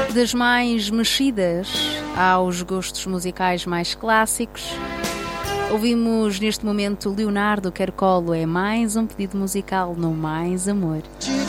Das mais mexidas aos gostos musicais mais clássicos, ouvimos neste momento Leonardo Carcolo, é mais um pedido musical no Mais Amor.